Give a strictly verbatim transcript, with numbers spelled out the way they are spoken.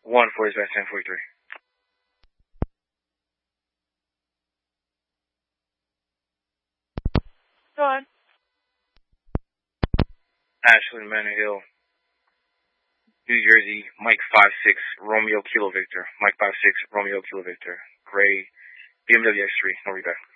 one for dispatch ten forty-three. Go on. Ashland Manor Hill, New Jersey, Mike five six, Romeo Kilo Victor. Mike five six, Romeo Kilo Victor. Gray, B M W X three, no reback.